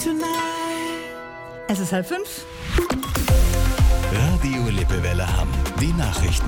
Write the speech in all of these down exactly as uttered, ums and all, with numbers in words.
Es ist halb fünf. Radio Lippewelle Hamm. Die Nachrichten.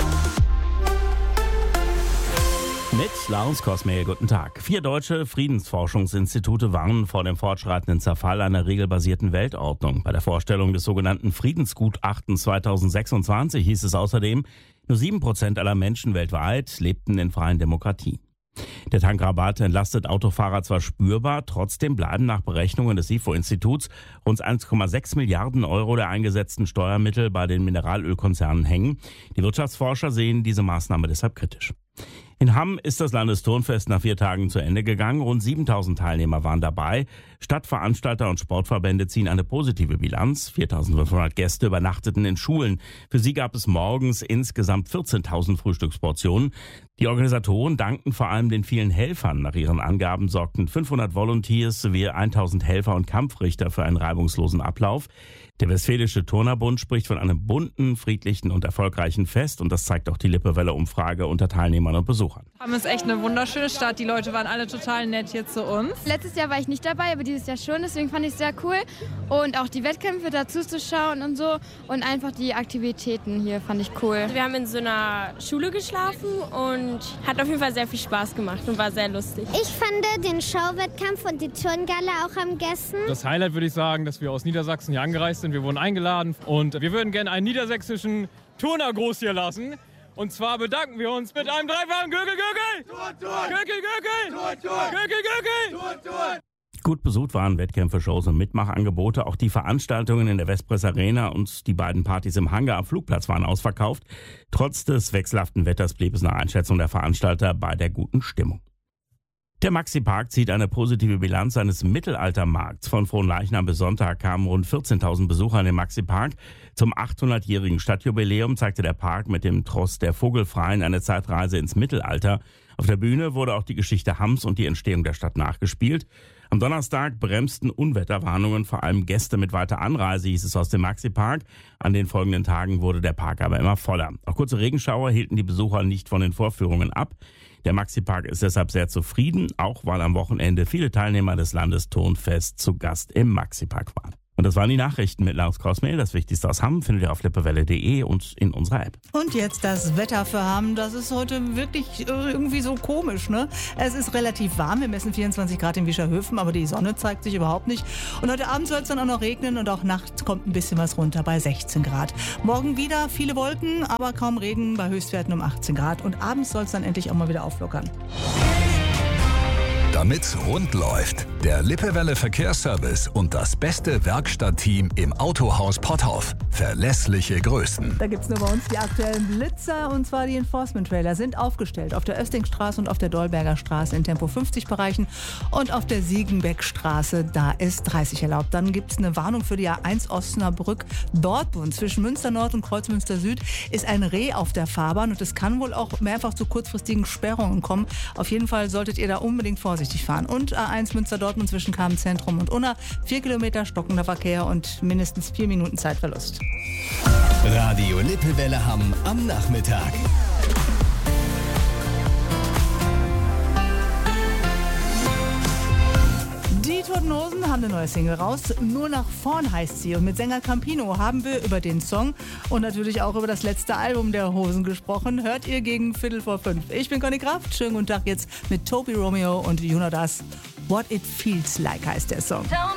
Mit Laurens Kosmehl, guten Tag. Vier deutsche Friedensforschungsinstitute warnen vor dem fortschreitenden Zerfall einer regelbasierten Weltordnung. Bei der Vorstellung des sogenannten Friedensgutachtens zweitausendsechsundzwanzig hieß es außerdem, nur sieben Prozent aller Menschen weltweit lebten in freien Demokratien. Der Tankrabatt entlastet Autofahrer zwar spürbar, trotzdem bleiben nach Berechnungen des SIFO-Instituts rund eins Komma sechs Milliarden Euro der eingesetzten Steuermittel bei den Mineralölkonzernen hängen. Die Wirtschaftsforscher sehen diese Maßnahme deshalb kritisch. In Hamm ist das Landesturnfest nach vier Tagen zu Ende gegangen. Rund siebentausend Teilnehmer waren dabei. Stadtveranstalter und Sportverbände ziehen eine positive Bilanz. viertausendfünfhundert Gäste übernachteten in Schulen. Für sie gab es morgens insgesamt vierzehntausend Frühstücksportionen. Die Organisatoren dankten vor allem den vielen Helfern. Nach ihren Angaben sorgten fünfhundert Volunteers sowie tausend Helfer und Kampfrichter für einen reibungslosen Ablauf. Der Westfälische Turnerbund spricht von einem bunten, friedlichen und erfolgreichen Fest. Und das zeigt auch die Lippewelle-Umfrage unter Teilnehmern und Besuchern. Haben es echt eine wunderschöne Stadt. Die Leute waren alle total nett hier zu uns. Letztes Jahr war ich nicht dabei, aber dieses Jahr schon. Deswegen fand ich es sehr cool. Und auch die Wettkämpfe dazu zu schauen und so. Und einfach die Aktivitäten hier fand ich cool. Wir haben in so einer Schule geschlafen und hat auf jeden Fall sehr viel Spaß gemacht und war sehr lustig. Ich fand den Schauwettkampf und die Turngala auch am besten. Das Highlight würde ich sagen, dass wir aus Niedersachsen hier angereist sind. Wir wurden eingeladen und wir würden gerne einen niedersächsischen Turnergruß hier lassen. Und zwar bedanken wir uns mit einem dreifachen Gürgel, Gürgel! Gürgel, Gürgel! Gürgel, Gürgel! Gut besucht waren Wettkämpfe, Shows und Mitmachangebote. Auch die Veranstaltungen in der Westpress Arena und die beiden Partys im Hangar am Flugplatz waren ausverkauft. Trotz des wechselhaften Wetters blieb es nach Einschätzung der Veranstalter bei der guten Stimmung. Der Maxi-Park zieht eine positive Bilanz seines Mittelaltermarkts. Von Fronleichnam bis Sonntag kamen rund vierzehntausend Besucher in den Maxi-Park. Zum achthundertjährigen Stadtjubiläum zeigte der Park mit dem Tross der Vogelfreien eine Zeitreise ins Mittelalter. Auf der Bühne wurde auch die Geschichte Hamms und die Entstehung der Stadt nachgespielt. Am Donnerstag bremsten Unwetterwarnungen vor allem Gäste mit weiter Anreise, hieß es aus dem Maxi-Park. An den folgenden Tagen wurde der Park aber immer voller. Auch kurze Regenschauer hielten die Besucher nicht von den Vorführungen ab. Der Maxi-Park ist deshalb sehr zufrieden, auch weil am Wochenende viele Teilnehmer des Landesturnfests zu Gast im Maxi-Park waren. Und das waren die Nachrichten mit Laurens Kosmehl. Das Wichtigste aus Hamm findet ihr auf lippewelle punkt de und in unserer App. Und jetzt das Wetter für Hamm. Das ist heute wirklich irgendwie so komisch, ne? Es ist relativ warm. Wir messen vierundzwanzig Grad in Wischerhöfen, aber die Sonne zeigt sich überhaupt nicht. Und heute Abend soll es dann auch noch regnen und auch nachts kommt ein bisschen was runter bei sechzehn Grad. Morgen wieder viele Wolken, aber kaum Regen bei Höchstwerten um achtzehn Grad. Und abends soll es dann endlich auch mal wieder auflockern. Damit's rund läuft, der Lippewelle Verkehrsservice und das beste Werkstattteam im Autohaus Potthoff. Verlässliche Größen. Da gibt's nur bei uns die aktuellen Blitzer, und zwar die Enforcement-Trailer sind aufgestellt auf der Östingstraße und auf der Dolberger Straße in Tempo fünfzig Bereichen und auf der Siegenbeckstraße, da ist dreißig erlaubt. Dann gibt's eine Warnung für die A eins Osnabrück Dortmund. Zwischen Münster Nord und Kreuzmünster Süd ist ein Reh auf der Fahrbahn und es kann wohl auch mehrfach zu kurzfristigen Sperrungen kommen. Auf jeden Fall solltet ihr da unbedingt vorsichtig fahren. Und A eins Münster-Dortmund zwischen Kamen-Zentrum und Unna. Vier Kilometer stockender Verkehr und mindestens vier Minuten Zeitverlust. Radio Lippewelle Hamm am Nachmittag. Die Toten Hosen haben eine neue Single raus. Nur nach vorn heißt sie. Und mit Sänger Campino haben wir über den Song und natürlich auch über das letzte Album der Hosen gesprochen. Hört ihr gegen Viertel vor fünf. Ich bin Conny Kraft. Schönen guten Tag jetzt mit Toby Romeo und You Know Das. What It Feels Like heißt der Song.